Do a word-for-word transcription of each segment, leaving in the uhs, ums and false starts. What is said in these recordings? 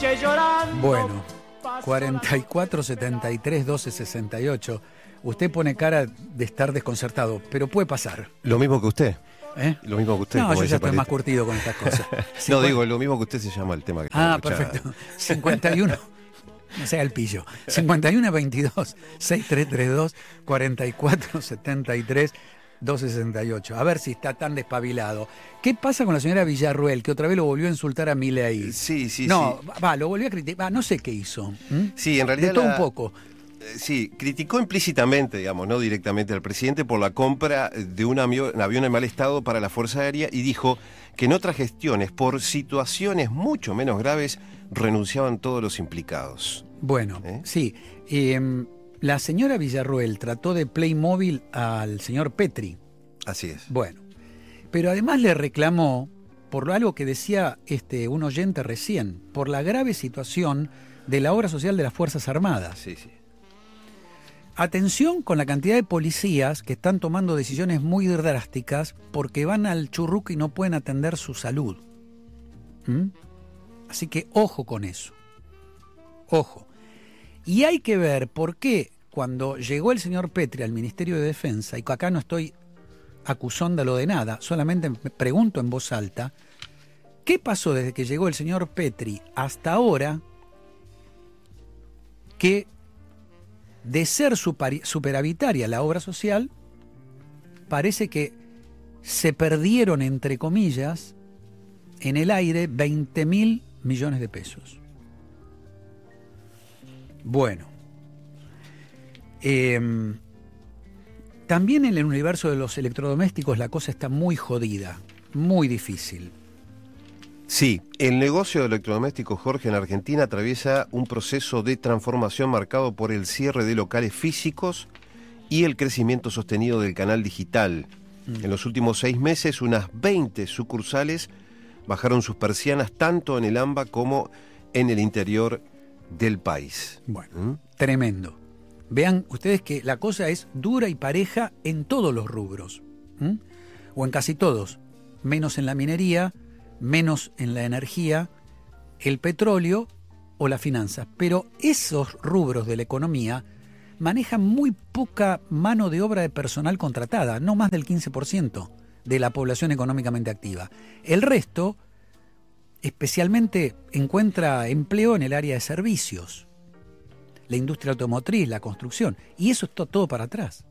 noche llorando. Bueno, cuarenta y cuatro setenta y tres doce sesenta y ocho. Usted pone cara de estar desconcertado, pero puede pasar. Lo mismo que usted. ¿Eh? Lo mismo que usted. No, como yo dice ya estoy Palito. más curtido con estas cosas. No, Cincu- digo, lo mismo que usted se llama el tema que Ah, estamos escuchando. perfecto. cincuenta y uno, no sea el pillo. cincuenta y uno veintidós sesenta y tres treinta y dos cuarenta y cuatro setenta y tres doscientos sesenta y ocho. A ver si está tan despabilado. ¿Qué pasa con la señora Villarruel, que otra vez lo volvió a insultar a Milei? Sí, sí, no, sí. va, lo volvió a criticar. Va, no sé qué hizo. ¿Mm? Sí, en realidad De todo la- un poco. Eh, Sí, criticó implícitamente, digamos, no directamente al presidente por la compra de un avión, un avión en mal estado para la Fuerza Aérea y dijo que en otras gestiones, por situaciones mucho menos graves, renunciaban todos los implicados. Bueno, ¿Eh? sí. Eh, la señora Villarruel trató de Playmobil al señor Petri. Así es. Bueno, pero además le reclamó, por algo que decía este, un oyente recién, por la grave situación de la obra social de las Fuerzas Armadas. Sí, sí. Atención con la cantidad de policías que están tomando decisiones muy drásticas porque van al churruco y no pueden atender su salud. ¿Mm? Así que ojo con eso. Ojo. Y hay que ver por qué cuando llegó el señor Petri al Ministerio de Defensa, y acá no estoy acusándolo de nada, solamente me pregunto en voz alta, ¿qué pasó desde que llegó el señor Petri hasta ahora que de ser supari- superavitaria la obra social, parece que se perdieron, entre comillas, en el aire veinte mil millones de pesos? Bueno, eh, también en el universo de los electrodomésticos la cosa está muy jodida, muy difícil. Sí, el negocio de electrodomésticos, Jorge, en Argentina atraviesa un proceso de transformación marcado por el cierre de locales físicos y el crecimiento sostenido del canal digital. Mm. En los últimos seis meses, unas veinte sucursales bajaron sus persianas tanto en el AMBA como en el interior del país. Bueno, ¿Mm? tremendo. Vean ustedes que la cosa es dura y pareja en todos los rubros, ¿Mm? o en casi todos, menos en la minería, menos en la energía, el petróleo o las finanzas. Pero esos rubros de la economía manejan muy poca mano de obra de personal contratada, no más del quince por ciento de la población económicamente activa. El resto, especialmente, encuentra empleo en el área de servicios, la industria automotriz, la construcción, y eso está todo para atrás.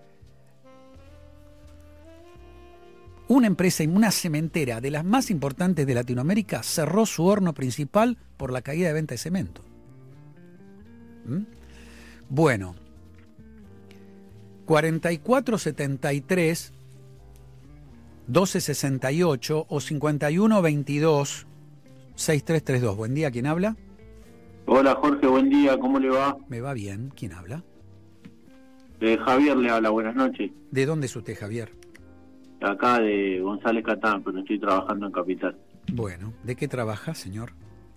Una empresa, una cementera de las más importantes de Latinoamérica cerró su horno principal por la caída de venta de cemento. ¿Mm? Bueno, cuarenta y cuatro setenta y tres doce sesenta y ocho o cincuenta y uno veintidós sesenta y tres treinta y dos. Buen día, ¿quién habla? Hola Jorge, buen día, ¿cómo le va? Me va bien, ¿quién habla? Eh, Javier le habla, buenas noches. ¿De dónde es usted, Javier? Acá de González Catán, pero estoy trabajando en Capital. Bueno, ¿de qué trabaja, señor?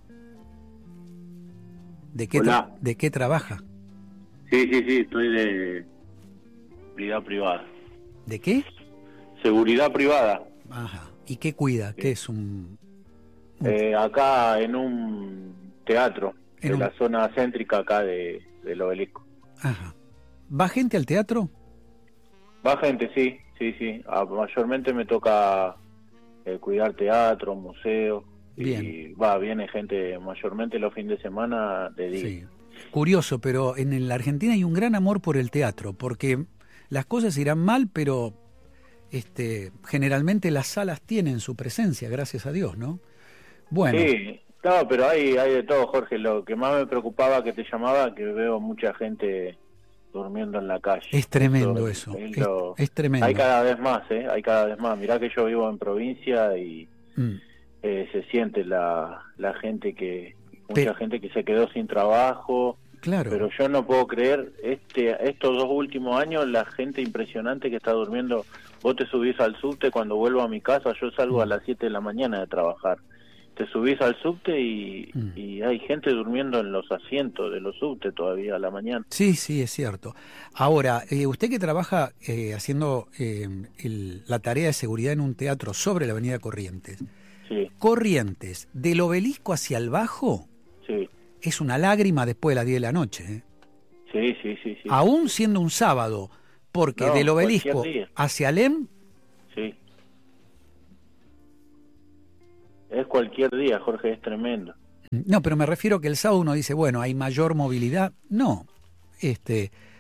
¿De qué, Hola. tra- ¿de qué trabaja? Sí, sí, sí, estoy de seguridad privada. ¿De qué? Seguridad privada. Ajá. ¿Y qué cuida? ¿Qué es un...? un- Eh, acá en un teatro, En de un- la zona céntrica acá de, del obelisco. Ajá. ¿Va gente al teatro? Va gente, sí, sí, sí. Ah, mayormente me toca eh, cuidar teatro, museo. Bien. Y va, viene gente mayormente los fines de semana de día. Sí. Curioso, pero en la Argentina hay un gran amor por el teatro, porque las cosas irán mal, pero este, generalmente las salas tienen su presencia, gracias a Dios, ¿no? Bueno, Sí, no, pero hay, hay de todo, Jorge. Lo que más me preocupaba que te llamaba, que veo mucha gente durmiendo en la calle. es tremendo eso, es es, lo- es tremendo. Hay cada vez más, ¿eh? Hay cada vez más. Mirá que yo vivo en provincia y Mm. eh, se siente la, la gente que... Mucha Pero- gente que se quedó sin trabajo. Claro. Pero yo no puedo creer, este estos dos últimos años, la gente impresionante que está durmiendo. Vos te subís al subte, cuando vuelvo a mi casa, yo salgo a las siete de la mañana de trabajar. Te subís al subte y, Mm. y hay gente durmiendo en los asientos de los subtes todavía a la mañana. Sí, sí, es cierto. Ahora, eh, usted que trabaja eh, haciendo eh, el- la tarea de seguridad en un teatro sobre la avenida Corrientes, Sí, Corrientes, del Obelisco hacia el Bajo, Sí, es una lágrima después de las diez de la noche. ¿eh? sí, sí, sí, sí. Aún siendo un sábado, porque No, del Obelisco cualquier día. hacia Alem, Sí. Es cualquier día, Jorge, es tremendo. no, pero me refiero que el sábado uno dice, bueno, hay mayor movilidad. No, este,